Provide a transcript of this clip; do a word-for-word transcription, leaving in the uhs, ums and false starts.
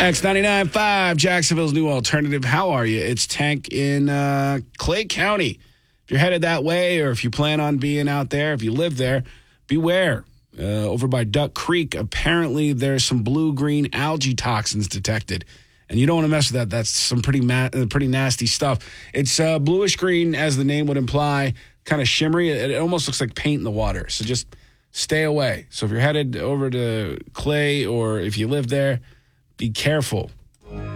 X ninety-nine point five, Jacksonville's new alternative. How are you? It's Tank in uh, Clay County. If you're headed that way or if you plan on being out there, if you live there, beware. Uh, over by Duck Creek, apparently there's some blue-green algae toxins detected. And you don't want to mess with that. That's some pretty ma- pretty nasty stuff. It's uh, bluish-green, as the name would imply, kind of shimmery. It, it almost looks like paint in the water. So just stay away. So if you're headed over to Clay or if you live there, be careful.